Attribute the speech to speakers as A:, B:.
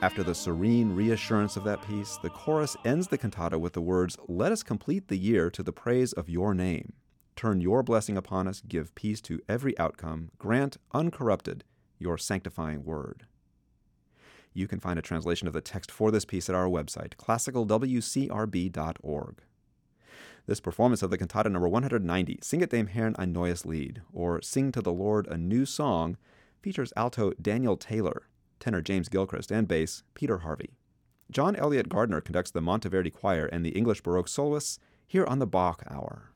A: After the serene reassurance of that peace, the chorus ends the cantata with the words, "Let us complete the year to the praise of your name. Turn your blessing upon us, give peace to every outcome, grant uncorrupted your sanctifying word." You can find a translation of the text for this piece at our website, classicalwcrb.org. This performance of the cantata number 190, Singet dem Herrn ein neues Lied, or Sing to the Lord a New Song, features alto Daniel Taylor, tenor James Gilchrist, and bass Peter Harvey. John Elliott Gardner conducts the Monteverdi Choir and the English Baroque soloists here on the Bach Hour.